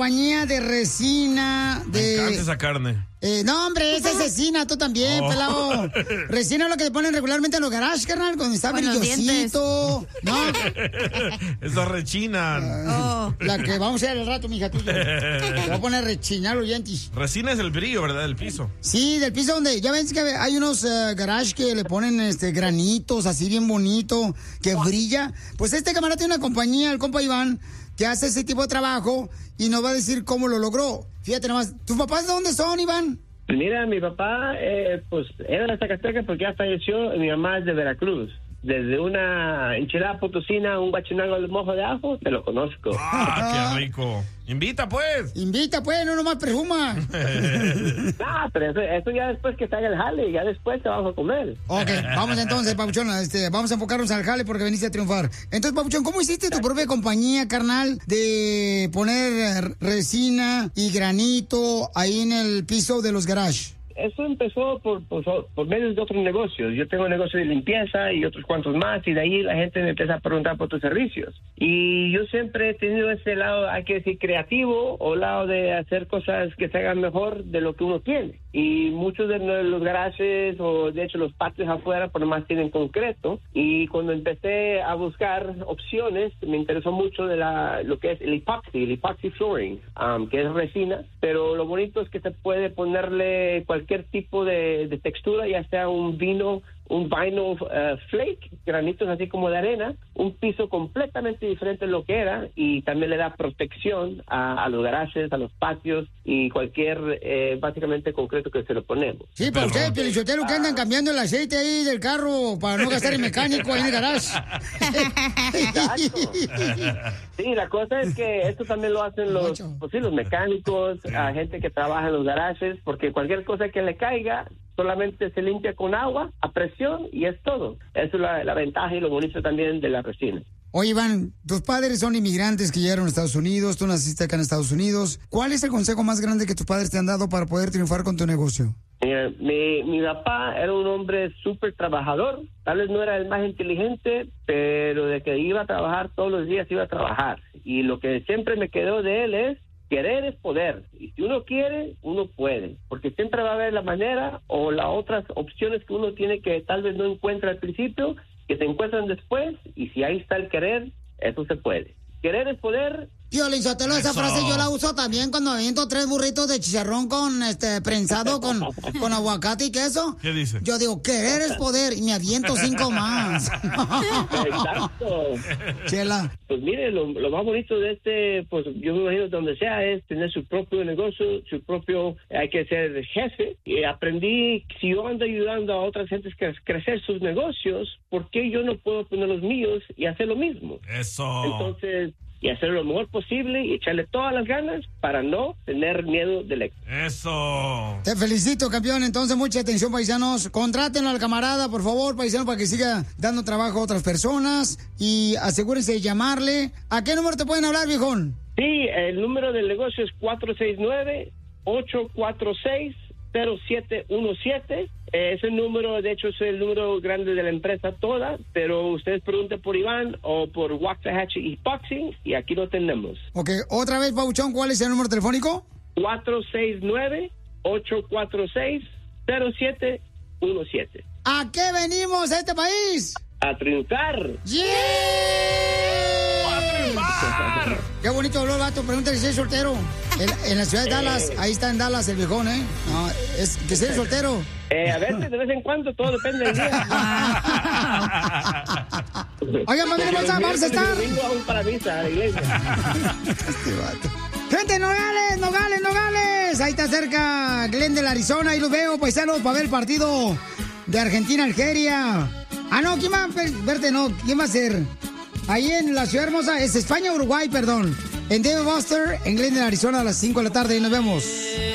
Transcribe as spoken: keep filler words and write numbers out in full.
compañía de resina, de... Me encanta esa carne. Eh, no, hombre, es asesina, tú también, oh. pelado. Resina es lo que te ponen regularmente en los garages, carnal, cuando está brillosito. No. Eso rechinan. Uh, oh. La que vamos a hacer al rato, mija, tuya. Te voy a poner a rechinar los dientes. Resina es el brillo, ¿verdad? Del piso. Sí, del piso donde, ya ves que hay unos uh, garages que le ponen este granitos así bien bonito, que brilla. Pues este camarada tiene una compañía, el compa Iván, que hace ese tipo de trabajo y nos va a decir cómo lo logró. Fíjate nomás, ¿tus papás de dónde son, Iván? Mira, mi papá, eh, pues, era de Zacatecas porque ya falleció, y mi mamá es de Veracruz. Desde una enchilada potosina, un guachinango al mojo de ajo, te lo conozco. ¡Ah, qué rico! ¡Invita, pues! ¡Invita, pues! ¡No nomás presuma! Ah, pero eso, eso ya después que salga el jale, ya después te vamos a comer. Ok, vamos entonces, Papuchón, este, vamos a enfocarnos al jale porque veniste a triunfar. Entonces, Papuchón, ¿cómo hiciste tu propia compañía, carnal, de poner resina y granito ahí en el piso de los garages? Eso empezó por, por, por medio de otros negocios. Yo tengo un negocio de limpieza y otros cuantos más, y de ahí la gente me empieza a preguntar por tus servicios. Y yo siempre he tenido ese lado, hay que decir, creativo, o lado de hacer cosas que se hagan mejor de lo que uno tiene. Y muchos de los garajes, o de hecho los patios afuera, por lo más tienen concreto. Y cuando empecé a buscar opciones, me interesó mucho de la, lo que es el epoxy, el epoxy flooring, um, que es resina. Pero lo bonito es que se puede ponerle cualquier cualquier tipo de, de textura, ya sea un vino, un vinyl uh, flake, granitos así como de arena, un piso completamente diferente de lo que era, y también le da protección a, a los garajes, a los patios y cualquier, eh, básicamente, concreto que se lo ponemos. Sí, para ustedes, Pielichotelo, que andan cambiando el aceite ahí del carro para no gastar el mecánico ahí en el garage. Exacto. Sí, la cosa es que esto también lo hacen los, pues sí, los mecánicos, a gente que trabaja en los garajes, porque cualquier cosa que le caiga solamente se limpia con agua a presión y es todo. Eso es la, la ventaja y lo bonito también de la resina. Oye, Iván, tus padres son inmigrantes que llegaron a Estados Unidos, tú naciste acá en Estados Unidos. ¿Cuál es el consejo más grande que tus padres te han dado para poder triunfar con tu negocio? Mira, mi, mi papá era un hombre súper trabajador. Tal vez no era el más inteligente, pero de que iba a trabajar todos los días, iba a trabajar. Y lo que siempre me quedó de él es: querer es poder, y si uno quiere, uno puede, porque siempre va a haber la manera o las otras opciones que uno tiene que tal vez no encuentra al principio, que se encuentran después, y si ahí está el querer, eso se puede. Querer es poder. Piolín Sotelo, esa frase yo la uso también cuando aviento tres burritos de chicharrón con este prensado con, con aguacate y queso. ¿Qué dice? Yo digo, querer es poder, y me aviento cinco más. Exacto. Chela. Pues mire, lo, lo más bonito de este, pues yo me imagino donde sea, es tener su propio negocio, su propio, hay que ser jefe. Y aprendí, si yo ando ayudando a otras gentes a crecer sus negocios, ¿por qué yo no puedo poner los míos y hacer lo mismo? Eso. Entonces, y hacer lo mejor posible y echarle todas las ganas para no tener miedo del éxito. Eso. Te felicito, campeón. Entonces, mucha atención, paisanos. Contrátenlo al camarada, por favor, paisano, para que siga dando trabajo a otras personas. Y asegúrense de llamarle. ¿A qué número te pueden hablar, viejón? Sí, el número del negocio es cuatro seis nueve, ocho cuatro seis, cero siete uno siete. Eh, ese número, de hecho, es el número grande de la empresa toda, pero ustedes pregunten por Iván o por Waxahachie Epoxy y aquí lo tenemos. Ok, otra vez, Pauchón, ¿cuál es el número telefónico? cuatro seis nueve, ocho cuatro seis, cero siete uno siete. ¿A qué venimos a este país? A triunfar. ¡Yeah! ¡A triunfar! Qué bonito habló el vato, pregúntale si es soltero. En, en la ciudad de Dallas, ahí está en Dallas el viejón, ¿eh? No, es que sea soltero. Eh, a veces, de vez en cuando, todo depende del día. Oigan, familia, vamos a, vamos a estar. Para misa, a la iglesia. Este vato. Gente, Nogales, Nogales, Nogales. Ahí está cerca Glendale, Arizona. Ahí los veo, paisanos, para ver el partido de Argentina-Algeria. Ah, no, ¿quién va a verte? No, ¿quién va a ser? Ahí en la ciudad hermosa, es España-Uruguay, perdón. En Dave Buster, en Glendale, Arizona, a las cinco de la tarde. Y nos vemos.